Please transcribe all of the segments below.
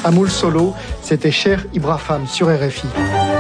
Amoul Solo, c'était Cher Ibrahim sur RFI.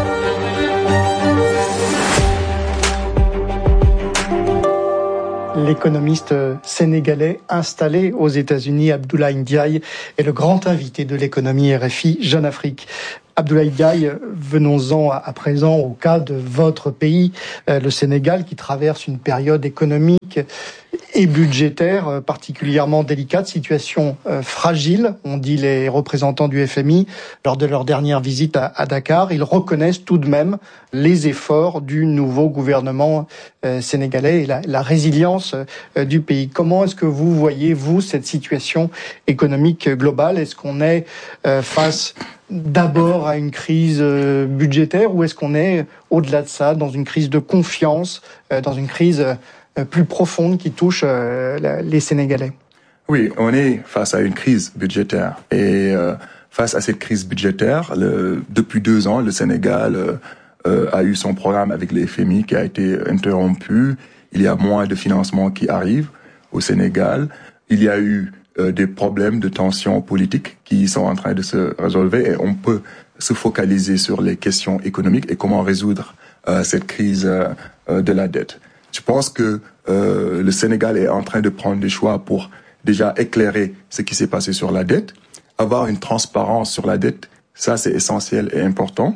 L'économiste sénégalais installé aux États-Unis, Abdoulaye Ndiaye, est le grand invité de l'économie RFI Jeune Afrique. Abdoulaye Ndiaye, venons-en à présent au cas de votre pays, le Sénégal, qui traverse une période économique et budgétaire particulièrement délicate, situation fragile, ont dit les représentants du FMI lors de leur dernière visite à Dakar. Ils reconnaissent tout de même les efforts du nouveau gouvernement sénégalais et la résilience du pays. Comment est-ce que vous voyez, vous, cette situation économique globale? Est-ce qu'on est face d'abord à une crise budgétaire ou est-ce qu'on est, au-delà de ça, dans une crise de confiance, dans une crise plus profonde qui touche les Sénégalais? Oui, on est face à une crise budgétaire. Et face à cette crise budgétaire, depuis 2 ans, le Sénégal a eu son programme avec le FMI qui a été interrompu. Il y a moins de financement qui arrive au Sénégal. Il y a eu des problèmes de tensions politiques qui sont en train de se résolver et on peut se focaliser sur les questions économiques et comment résoudre cette crise de la dette. Je pense que le Sénégal est en train de prendre des choix pour déjà éclairer ce qui s'est passé sur la dette, avoir une transparence sur la dette, ça c'est essentiel et important,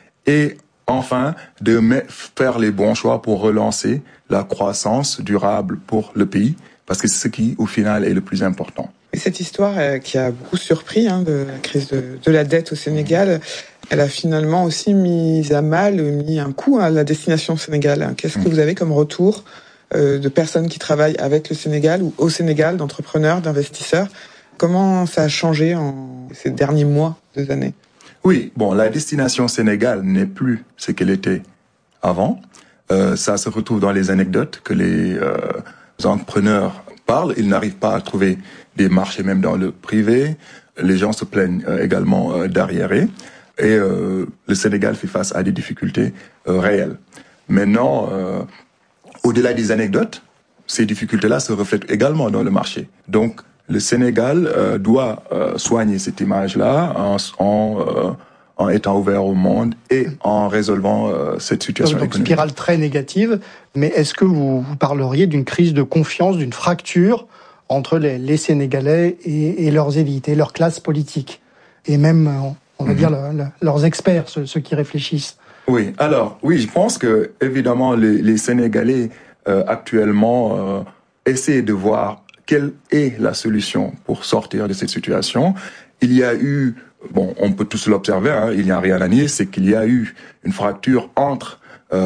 et enfin de faire les bons choix pour relancer la croissance durable pour le pays, parce que c'est ce qui, au final, est le plus important. Et cette histoire qui a beaucoup surpris, de la crise de la dette au Sénégal, elle a finalement aussi mis un coup à la destination Sénégal. Qu'est-ce que vous avez comme retour de personnes qui travaillent avec le Sénégal ou au Sénégal, d'entrepreneurs, d'investisseurs? Comment ça a changé en ces derniers mois, 2 années? Oui, la destination Sénégal n'est plus ce qu'elle était avant. Ça se retrouve dans les anecdotes que les entrepreneurs parlent. Ils n'arrivent pas à trouver des marchés même dans le privé. Les gens se plaignent également d'arriérés. Et le Sénégal fait face à des difficultés réelles. Maintenant, au-delà des anecdotes, ces difficultés-là se reflètent également dans le marché. Donc, le Sénégal doit soigner cette image-là en étant ouvert au monde et en résolvant cette situation économique. Donc, spirale très négative, mais est-ce que vous parleriez d'une crise de confiance, d'une fracture entre les Sénégalais et leurs élites, et leur classe politique, et même, on va dire, leurs experts, ceux qui réfléchissent? Oui, je pense que, évidemment, les Sénégalais actuellement essaient de voir quelle est la solution pour sortir de cette situation. Il y a eu, on peut tous l'observer, il n'y a rien à nier, c'est qu'il y a eu une fracture entre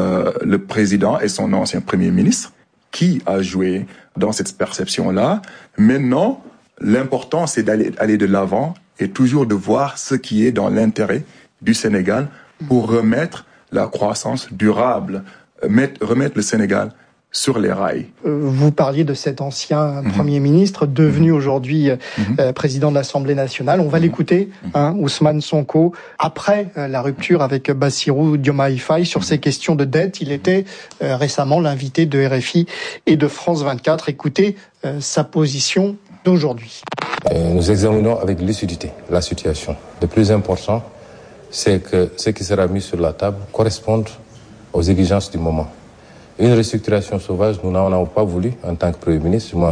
le président et son ancien premier ministre, qui a joué dans cette perception-là. Maintenant, l'important, c'est d'aller de l'avant et toujours de voir ce qui est dans l'intérêt du Sénégal pour remettre la croissance durable, remettre le Sénégal sur les rails. Vous parliez de cet ancien Premier ministre, devenu aujourd'hui président de l'Assemblée nationale. On va l'écouter, Ousmane Sonko, après la rupture avec Bassirou Diomaye Faye sur ces questions de dette. Il était récemment l'invité de RFI et de France 24. Écoutez sa position d'aujourd'hui. Nous examinons avec lucidité la situation. Le plus important, c'est que ce qui sera mis sur la table corresponde aux exigences du moment. Une restructuration sauvage, nous n'en avons pas voulu en tant que Premier ministre. Je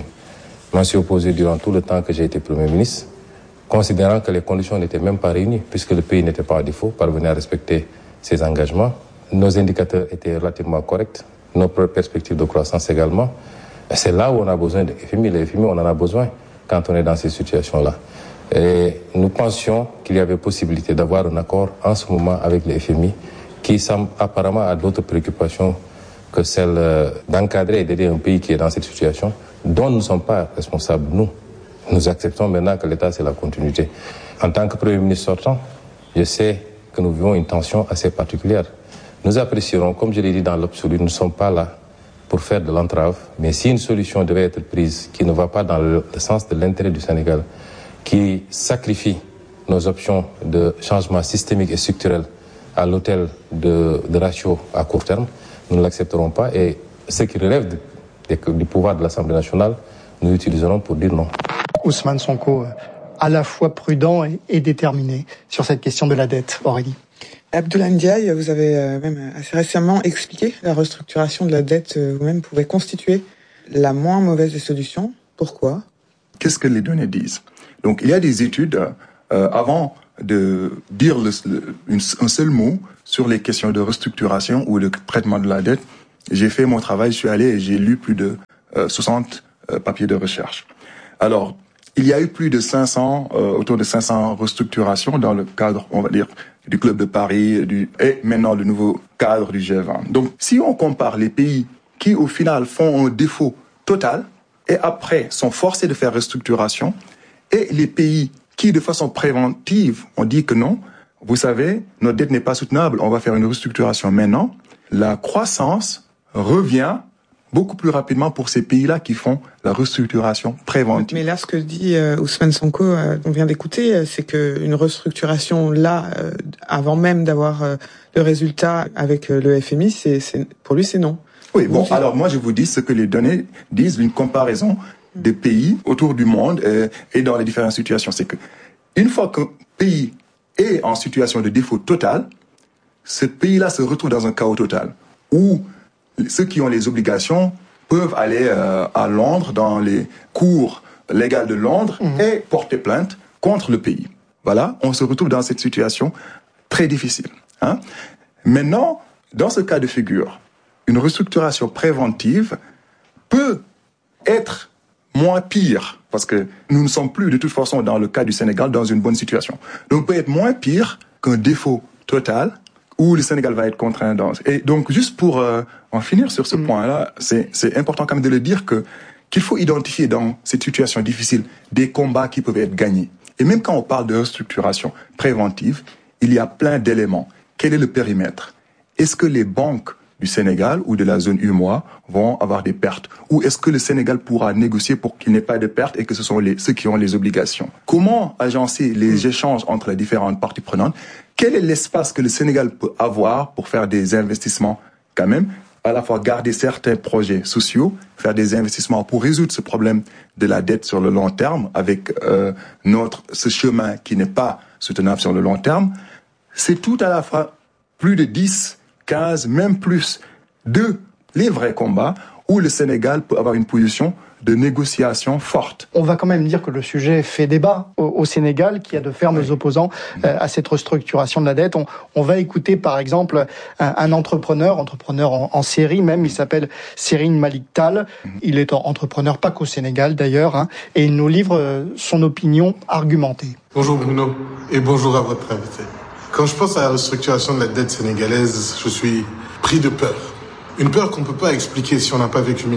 m'en suis opposé durant tout le temps que j'ai été Premier ministre, considérant que les conditions n'étaient même pas réunies, puisque le pays n'était pas à défaut, parvenait à respecter ses engagements. Nos indicateurs étaient relativement corrects, nos perspectives de croissance également. Et c'est là où on a besoin de FMI. Les FMI, on en a besoin quand on est dans ces situations-là. Et nous pensions qu'il y avait possibilité d'avoir un accord en ce moment avec les FMI, qui semble apparemment à d'autres préoccupations que celle d'encadrer et d'aider un pays qui est dans cette situation, dont nous ne sommes pas responsables, nous. Nous acceptons maintenant que l'État, c'est la continuité. En tant que Premier ministre sortant, je sais que nous vivons une tension assez particulière. Nous apprécierons, comme je l'ai dit dans l'absolu, nous ne sommes pas là pour faire de l'entrave, mais si une solution devait être prise qui ne va pas dans le sens de l'intérêt du Sénégal, qui sacrifie nos options de changement systémique et structurel à l'autel de ratios à court terme, nous ne l'accepterons pas et ce qui relève du pouvoir de l'Assemblée nationale, nous l'utiliserons pour dire non. Ousmane Sonko, à la fois prudent et déterminé sur cette question de la dette. Aurélie. Abdoulaye Ndiaye, vous avez même assez récemment expliqué que la restructuration de la dette vous-même pouvait constituer la moins mauvaise des solutions. Pourquoi ? Qu'est-ce que les données disent ? Donc, il y a des études, avant de dire un seul mot sur les questions de restructuration ou de traitement de la dette, j'ai fait mon travail, je suis allé et j'ai lu plus de 60 papiers de recherche. Alors, il y a eu plus de 500, autour de 500 restructurations dans le cadre, on va dire, du Club de Paris et maintenant le nouveau cadre du G20. Donc, si on compare les pays qui, au final, font un défaut total et après sont forcés de faire restructuration et les pays qui, de façon préventive, ont dit que non, vous savez, notre dette n'est pas soutenable, on va faire une restructuration maintenant, la croissance revient beaucoup plus rapidement pour ces pays-là qui font la restructuration préventive. Mais là, ce que dit Ousmane Sonko, on vient d'écouter, c'est qu'une restructuration là, avant même d'avoir le résultat avec le FMI, pour lui, c'est non. Oui, bon, alors moi je vous dis ce que les données disent, une comparaison des pays autour du monde et dans les différentes situations. C'est que une fois qu'un pays est en situation de défaut total, ce pays-là se retrouve dans un chaos total, où ceux qui ont les obligations peuvent aller à Londres, dans les cours légales de Londres, et porter plainte contre le pays. Voilà, on se retrouve dans cette situation très difficile. Hein. Maintenant, dans ce cas de figure, une restructuration préventive peut être moins pire, parce que nous ne sommes plus de toute façon dans le cas du Sénégal dans une bonne situation. Donc peut être moins pire qu'un défaut total où le Sénégal va être contraint dans. Et donc juste pour en finir sur ce point-là, c'est important quand même de le dire qu'il faut identifier dans cette situation difficile des combats qui peuvent être gagnés. Et même quand on parle de restructuration préventive, il y a plein d'éléments. Quel est le périmètre ? Est-ce que les banques du Sénégal ou de la zone UEMOA vont avoir des pertes? Ou est-ce que le Sénégal pourra négocier pour qu'il n'ait pas de pertes et que ce sont ceux qui ont les obligations? Comment agencer les échanges entre les différentes parties prenantes? Quel est l'espace que le Sénégal peut avoir pour faire des investissements quand même, à la fois garder certains projets sociaux, faire des investissements pour résoudre ce problème de la dette sur le long terme avec ce chemin qui n'est pas soutenable sur le long terme? C'est tout à la fois plus de 10, 15, même plus de les vrais combats où le Sénégal peut avoir une position de négociation forte. On va quand même dire que le sujet fait débat au Sénégal, qui a de fermes opposants à cette restructuration de la dette. On va écouter par exemple un entrepreneur en série même, il s'appelle Serigne Malick Tall. Il est entrepreneur pas qu'au Sénégal d'ailleurs, hein, et il nous livre son opinion argumentée. Bonjour Bruno, et bonjour à votre invité. Quand je pense à la restructuration de la dette sénégalaise, je suis pris de peur. Une peur qu'on ne peut pas expliquer si on n'a pas vécu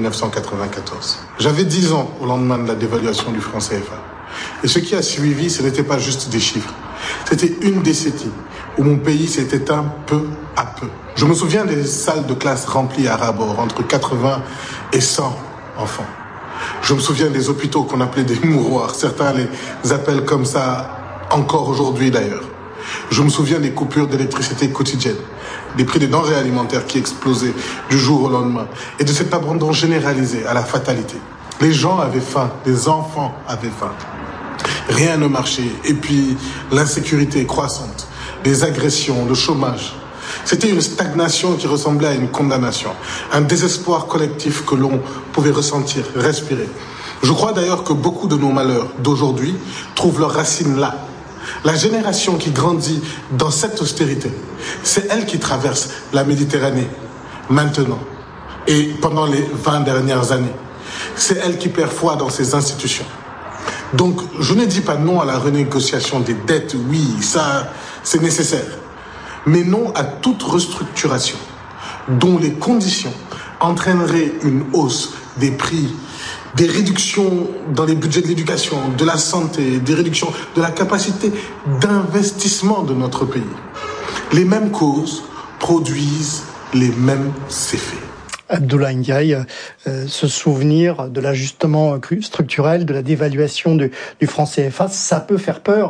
1994. J'avais 10 ans au lendemain de la dévaluation du franc CFA. Et ce qui a suivi, ce n'était pas juste des chiffres. C'était une décennie où mon pays s'est éteint peu à peu. Je me souviens des salles de classe remplies à ras-bord, entre 80 et 100 enfants. Je me souviens des hôpitaux qu'on appelait des mouroirs. Certains les appellent comme ça encore aujourd'hui d'ailleurs. Je me souviens des coupures d'électricité quotidiennes, des prix des denrées alimentaires qui explosaient du jour au lendemain et de cet abandon généralisé à la fatalité. Les gens avaient faim, les enfants avaient faim. Rien ne marchait et puis l'insécurité croissante, les agressions, le chômage. C'était une stagnation qui ressemblait à une condamnation, un désespoir collectif que l'on pouvait ressentir, respirer. Je crois d'ailleurs que beaucoup de nos malheurs d'aujourd'hui trouvent leurs racines là. La génération qui grandit dans cette austérité, c'est elle qui traverse la Méditerranée maintenant et pendant les 20 dernières années. C'est elle qui perd foi dans ses institutions. Donc, je ne dis pas non à la renégociation des dettes, oui, ça, c'est nécessaire. Mais non à toute restructuration dont les conditions entraîneraient une hausse des prix, des réductions dans les budgets de l'éducation, de la santé, des réductions de la capacité d'investissement de notre pays. Les mêmes causes produisent les mêmes effets. Abdoulaye Ndiaye, se souvenir de l'ajustement structurel, de la dévaluation du franc CFA, ça peut faire peur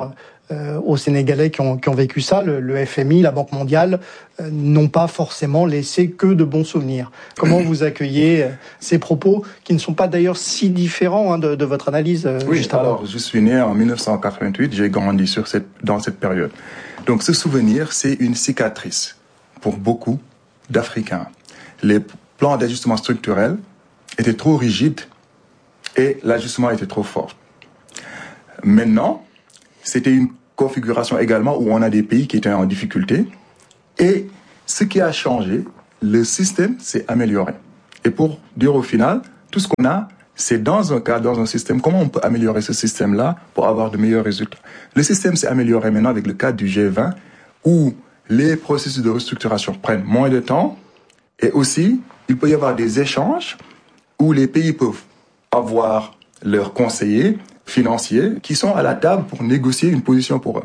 aux Sénégalais qui ont vécu ça. Le FMI, la Banque mondiale n'ont pas forcément laissé que de bons souvenirs. Comment vous accueillez ces propos qui ne sont pas d'ailleurs si différents de votre analyse juste avant? Alors je suis né en 1988, j'ai grandi dans cette période. Donc ce souvenir, c'est une cicatrice pour beaucoup d'Africains. Les plans d'ajustement structurel étaient trop rigides et l'ajustement était trop fort. Maintenant, c'était une configuration également où on a des pays qui étaient en difficulté. Et ce qui a changé, le système s'est amélioré. Et pour dire au final, tout ce qu'on a, c'est dans un système, comment on peut améliorer ce système-là pour avoir de meilleurs résultats. Le système s'est amélioré maintenant avec le cadre du G20, où les processus de restructuration prennent moins de temps. Et aussi, il peut y avoir des échanges où les pays peuvent avoir leurs conseillers financiers qui sont à la table pour négocier une position pour eux.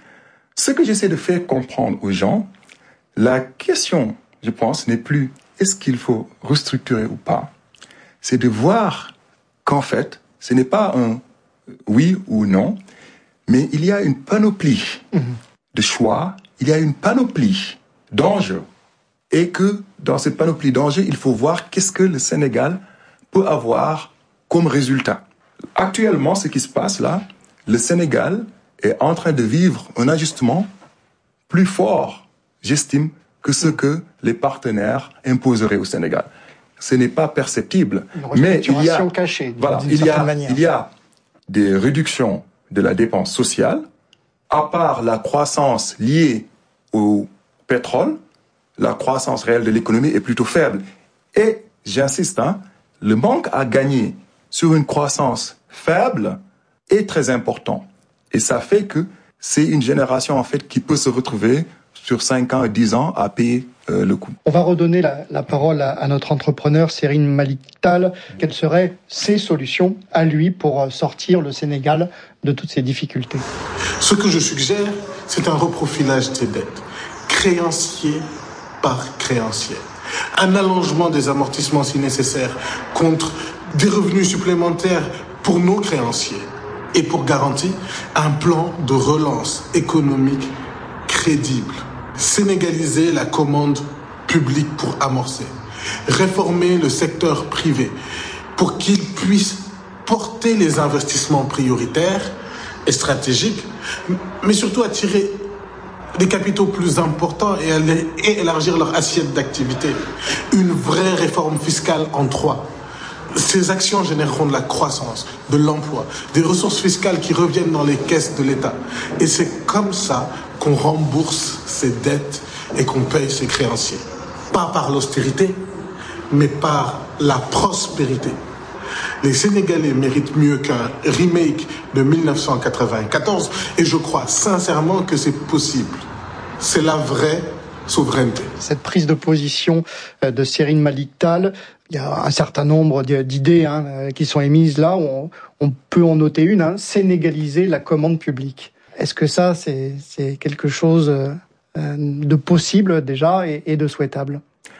Ce que j'essaie de faire comprendre aux gens, la question, je pense, n'est plus est-ce qu'il faut restructurer ou pas. C'est de voir qu'en fait, ce n'est pas un oui ou non, mais il y a une panoplie de choix, il y a une panoplie d'enjeux. Et que dans cette panoplie d'enjeux, il faut voir qu'est-ce que le Sénégal peut avoir comme résultat. Actuellement, ce qui se passe là, le Sénégal est en train de vivre un ajustement plus fort, j'estime, que ce que les partenaires imposeraient au Sénégal. Ce n'est pas perceptible, mais il y a, cachée, voilà, il y a des réductions de la dépense sociale, à part la croissance liée au pétrole, la croissance réelle de l'économie est plutôt faible. Et, j'insiste, le manque à gagner sur une croissance faible est très important. Et ça fait que c'est une génération, en fait, qui peut se retrouver sur 5 ans et 10 ans à payer le coût. On va redonner la parole à notre entrepreneur, Serigne Malick Tall. Quelles seraient ses solutions à lui pour sortir le Sénégal de toutes ces difficultés? Ce que je suggère, c'est un reprofilage des dettes, créancier par créancier. Un allongement des amortissements si nécessaire contre des revenus supplémentaires pour nos créanciers. Et pour garantir un plan de relance économique crédible. Sénégaliser la commande publique pour amorcer. Réformer le secteur privé pour qu'il puisse porter les investissements prioritaires et stratégiques, mais surtout attirer des capitaux plus importants et élargir leur assiette d'activité. Une vraie réforme fiscale en 3. Ces actions généreront de la croissance, de l'emploi, des ressources fiscales qui reviennent dans les caisses de l'État. Et c'est comme ça qu'on rembourse ses dettes et qu'on paye ses créanciers. Pas par l'austérité, mais par la prospérité. Les Sénégalais méritent mieux qu'un remake de 1994 et je crois sincèrement que c'est possible. C'est la vraie souveraineté. Cette prise de position de Serigne Malick Tall, il y a un certain nombre d'idées qui sont émises là. On peut en noter une, sénégaliser la commande publique. Est-ce que ça, c'est quelque chose de possible déjà et de souhaitable?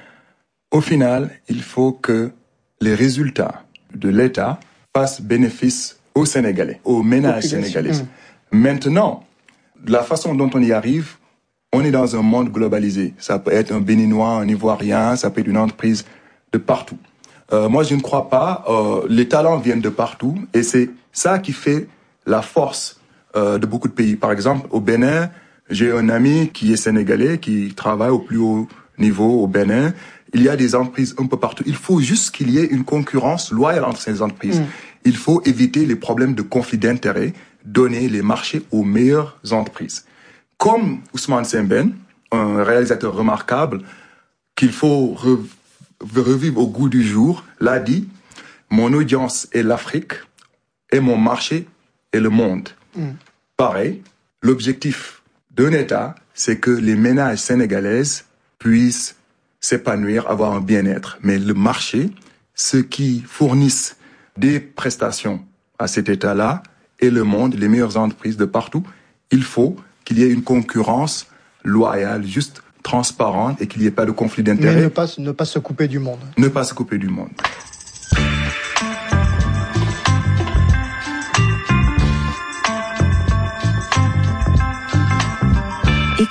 Au final, il faut que les résultats de l'État fassent bénéfice aux Sénégalais, aux ménages sénégalais. Maintenant, la façon dont on y arrive, on est dans un monde globalisé. Ça peut être un Béninois, un Ivoirien, ça peut être une entreprise de partout. Moi, je ne crois pas. Les talents viennent de partout et c'est ça qui fait la force de beaucoup de pays. Par exemple, au Bénin, j'ai un ami qui est sénégalais, qui travaille au plus haut niveau au Bénin. Il y a des entreprises un peu partout. Il faut juste qu'il y ait une concurrence loyale entre ces entreprises. Il faut éviter les problèmes de conflit d'intérêts, donner les marchés aux meilleures entreprises. Comme Ousmane Sembène, un réalisateur remarquable, qu'il faut revivre au goût du jour, l'a dit, mon audience est l'Afrique et mon marché est le monde. Pareil, l'objectif d'un État, c'est que les ménages sénégalaises puissent s'épanouir, avoir un bien-être. Mais le marché, ceux qui fournissent des prestations à cet État-là, et le monde, les meilleures entreprises de partout, il faut qu'il y ait une concurrence loyale, juste, transparente, et qu'il n'y ait pas de conflit d'intérêts. Mais ne pas se couper du monde. Ne pas se couper du monde.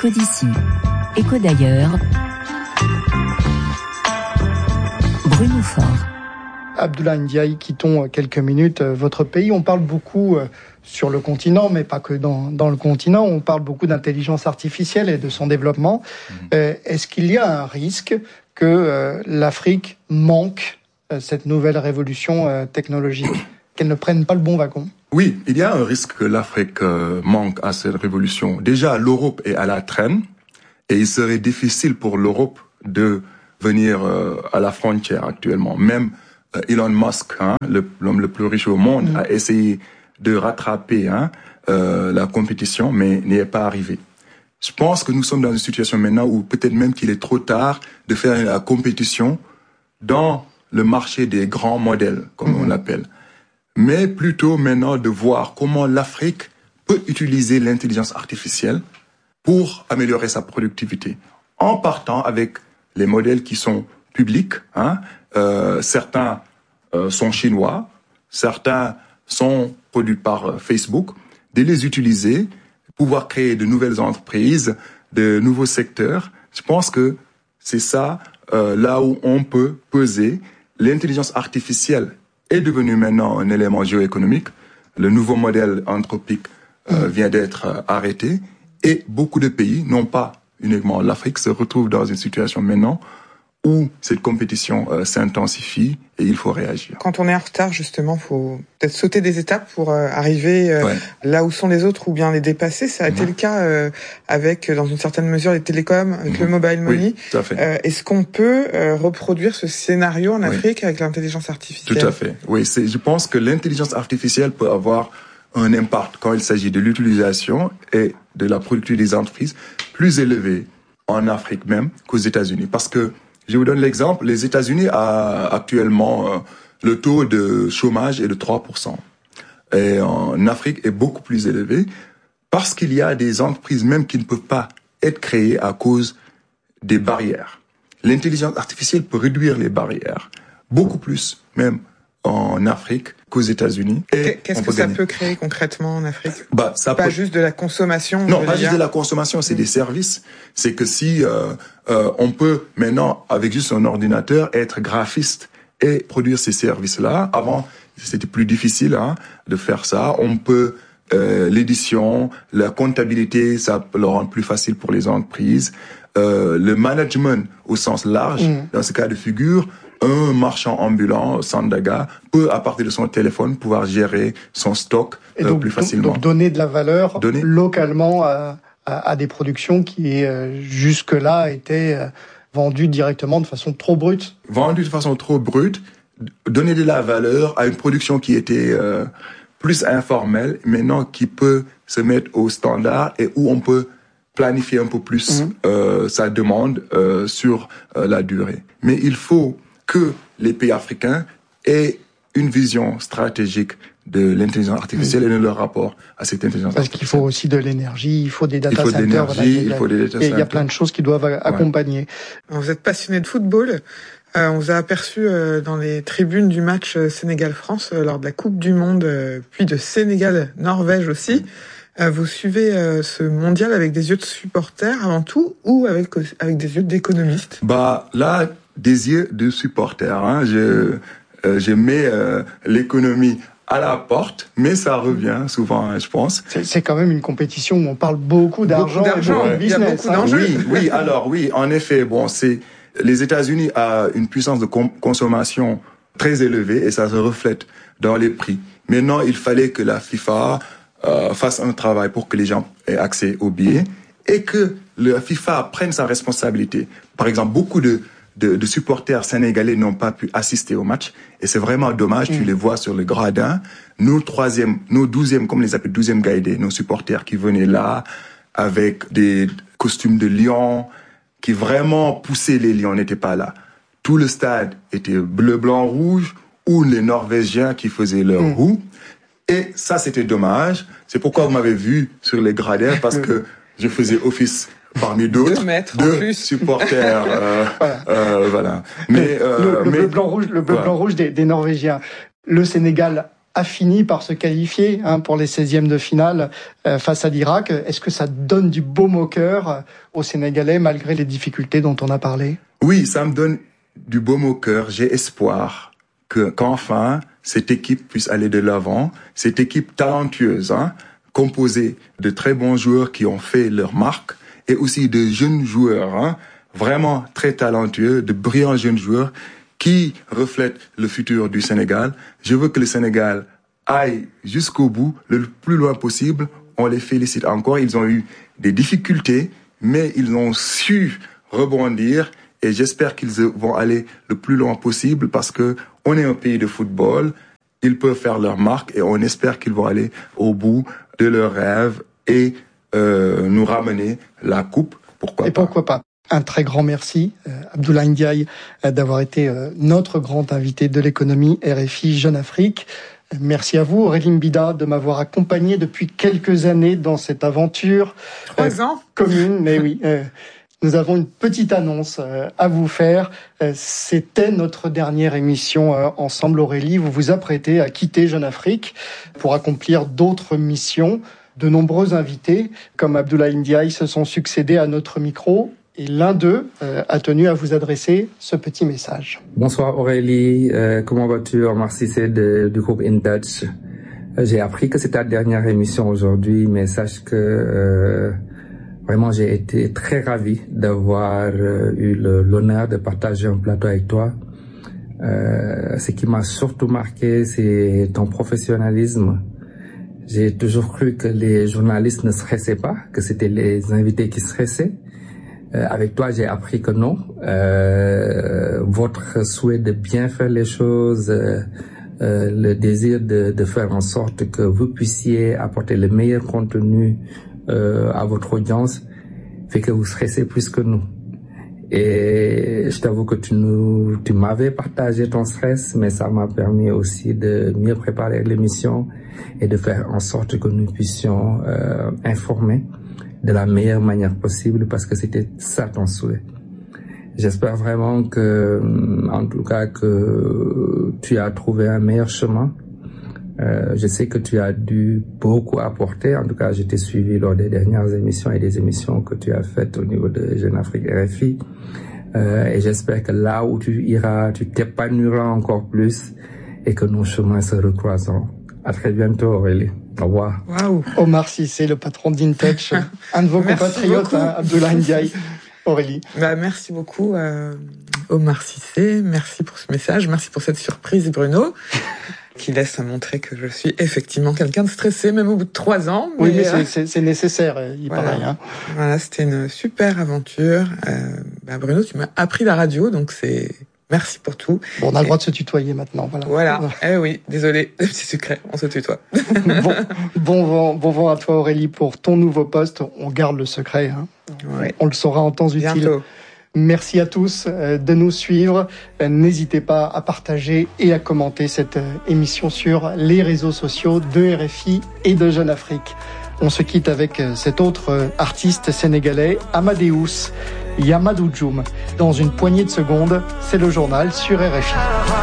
Écho d'ici, écho d'ailleurs. Bruno Faure. Abdoulaye Ndiaye, quittons quelques minutes votre pays. On parle beaucoup sur le continent, mais pas que dans le continent. On parle beaucoup d'intelligence artificielle et de son développement. Est-ce qu'il y a un risque que l'Afrique manque cette nouvelle révolution technologique, qu'elle ne prenne pas le bon wagon? Oui, il y a un risque que l'Afrique manque à cette révolution. Déjà, l'Europe est à la traîne et il serait difficile pour l'Europe de venir à la frontière actuellement. Même Elon Musk, l'homme le plus riche au monde, a essayé de rattraper la compétition, mais n'y est pas arrivé. Je pense que nous sommes dans une situation maintenant où peut-être même qu'il est trop tard de faire la compétition dans le marché des grands modèles, comme on l'appelle. Mais plutôt maintenant de voir comment l'Afrique peut utiliser l'intelligence artificielle pour améliorer sa productivité. En partant avec les modèles qui sont publics, certains sont chinois, certains sont produits par Facebook, de les utiliser, pouvoir créer de nouvelles entreprises, de nouveaux secteurs. Je pense que c'est ça là où on peut peser. L'intelligence artificielle est devenue maintenant un élément géoéconomique. Le nouveau modèle anthropique vient d'être arrêté et beaucoup de pays, non pas uniquement l'Afrique, se retrouvent dans une situation maintenant où cette compétition s'intensifie et il faut réagir. Quand on est en retard, justement, faut peut-être sauter des étapes pour arriver là où sont les autres ou bien les dépasser. Ça a été le cas avec, dans une certaine mesure, les télécoms, avec le mobile money. Oui, tout à fait. Est-ce qu'on peut reproduire ce scénario en Afrique avec l'intelligence artificielle? Tout à fait. Oui, je pense que l'intelligence artificielle peut avoir un impact quand il s'agit de l'utilisation et de la productivité des entreprises plus élevée en Afrique même qu'aux États-Unis. Parce que je vous donne l'exemple, les États-Unis a actuellement le taux de chômage est de 3%. Et en Afrique est beaucoup plus élevé parce qu'il y a des entreprises même qui ne peuvent pas être créées à cause des barrières. L'intelligence artificielle peut réduire les barrières, beaucoup plus même en Afrique qu'aux États-Unis. Qu'est-ce que ça peut créer concrètement en Afrique? Ça pas juste de la consommation. Non, pas juste de la consommation, c'est des services. C'est que si on peut maintenant, avec juste un ordinateur, être graphiste et produire ces services-là. Avant, c'était plus difficile de faire ça. On peut l'édition, la comptabilité, ça peut le rendre plus facile pour les entreprises. Le management au sens large, dans ce cas de figure, un marchand ambulant, Sandaga, peut, à partir de son téléphone, pouvoir gérer son stock plus facilement. Donc donner de la valeur localement à des productions qui, jusque-là, étaient vendues directement de façon trop brute. Vendues de façon trop brute, donner de la valeur à une production qui était plus informelle, maintenant qui peut se mettre au standard et où on peut planifier un peu plus sa demande sur la durée. Mais il faut que les pays africains aient une vision stratégique de l'intelligence artificielle et de leur rapport à cette intelligence artificielle. Parce qu'il faut aussi de l'énergie, il faut des data centers. Il faut des data centers. Il y a plein de choses qui doivent accompagner. Vous êtes passionné de football. On vous a aperçu dans les tribunes du match Sénégal-France lors de la Coupe du Monde, puis de Sénégal-Norvège aussi. Vous suivez ce mondial avec des yeux de supporters avant tout ou avec des yeux d'économistes? Là, des yeux de supporters. Je mets l'économie à la porte, mais ça revient souvent, je pense. C'est quand même une compétition où on parle beaucoup d'argent et de business. Il y a beaucoup d'enjeux. Oui, en effet, les États-Unis ont une puissance de consommation très élevée et ça se reflète dans les prix. Maintenant, il fallait que la FIFA fasse un travail pour que les gens aient accès aux billets et que la FIFA prenne sa responsabilité. Par exemple, beaucoup de supporters sénégalais n'ont pas pu assister au match et c'est vraiment dommage. Tu les vois sur le gradin. Nos 12e, comme les appelle 12e Gaïdé, nos supporters qui venaient là avec des costumes de lion, qui vraiment poussaient les lions, n'étaient pas là. Tout le stade était bleu, blanc, rouge, ou les Norvégiens qui faisaient leur roue. Et ça, c'était dommage. C'est pourquoi vous m'avez vu sur les gradins, parce que je faisais office parmi d'autres, de supporters. Voilà. Mais le bleu blanc rouge des Norvégiens. Le Sénégal a fini par se qualifier pour les 16e de finale face à l'Irak. Est-ce que ça donne du baume au cœur aux Sénégalais malgré les difficultés dont on a parlé? Oui, ça me donne du baume au cœur. J'ai espoir qu'enfin cette équipe puisse aller de l'avant. Cette équipe talentueuse, composée de très bons joueurs qui ont fait leur marque et aussi de jeunes joueurs, vraiment très talentueux, de brillants jeunes joueurs qui reflètent le futur du Sénégal. Je veux que le Sénégal aille jusqu'au bout, le plus loin possible. On les félicite encore. Ils ont eu des difficultés, mais ils ont su rebondir et j'espère qu'ils vont aller le plus loin possible parce que on est un pays de football. Ils peuvent faire leur marque et on espère qu'ils vont aller au bout de leurs rêves et nous ramener la coupe. Pourquoi pas. Un très grand merci, Abdoulaye Ndiaye, d'avoir été notre grand invité de l'économie RFI Jeune Afrique. Merci à vous, Aurélie Mbida, de m'avoir accompagné depuis quelques années dans cette aventure 3 ans commune. Mais oui, nous avons une petite annonce à vous faire. C'était notre dernière émission ensemble, Aurélie. Vous vous apprêtez à quitter Jeune Afrique pour accomplir d'autres missions. De nombreux invités, comme Abdoulaye Ndiaye, se sont succédés à notre micro. Et l'un d'eux a tenu à vous adresser ce petit message. Bonsoir Aurélie, comment vas-tu? Omar Cissé du groupe InTouch. J'ai appris que c'est ta dernière émission aujourd'hui, mais sache que vraiment j'ai été très ravi d'avoir eu l'honneur de partager un plateau avec toi. Ce qui m'a surtout marqué, c'est ton professionnalisme. J'ai toujours cru que les journalistes ne stressaient pas, que c'était les invités qui stressaient. Avec toi, j'ai appris que non. Votre souhait de bien faire les choses, le désir de faire en sorte que vous puissiez apporter le meilleur contenu à votre audience fait que vous stressez plus que nous. Et je t'avoue que tu m'avais partagé ton stress, mais ça m'a permis aussi de mieux préparer l'émission et de faire en sorte que nous puissions informer de la meilleure manière possible parce que c'était ça ton souhait. J'espère vraiment que, en tout cas, que tu as trouvé un meilleur chemin. Je sais que tu as dû beaucoup apporter. En tout cas, je t'ai suivi lors des dernières émissions et des émissions que tu as faites au niveau de Jeune Afrique RFI. Et j'espère que là où tu iras, tu t'épanouiras encore plus et que nos chemins se recroiseront. À très bientôt, Aurélie. Au revoir. Waouh. Omar Cissé, le patron d'InTouch, un de vos compatriotes, Abdoulaye Ndiaye. Aurélie. Merci beaucoup, Omar Cissé. Merci pour ce message. Merci pour cette surprise, Bruno, qui laisse à montrer que je suis effectivement quelqu'un de stressé, même au bout de 3 ans. Oui, mais c'est nécessaire, il paraît. Voilà, c'était une super aventure. Bruno, tu m'as appris la radio, donc c'est... Merci pour tout. Bon, on a le droit de se tutoyer maintenant. Voilà. Oui, désolé, le petit secret, on se tutoie. Bon vent à toi, Aurélie, pour ton nouveau poste. On garde le secret. Ouais. On le saura en temps utile. Bientôt. Merci à tous de nous suivre. N'hésitez pas à partager et à commenter cette émission sur les réseaux sociaux de RFI et de Jeune Afrique. On se quitte avec cet autre artiste sénégalais, Amadeus Yamadou Djoum. Dans une poignée de secondes, c'est le journal sur RFI.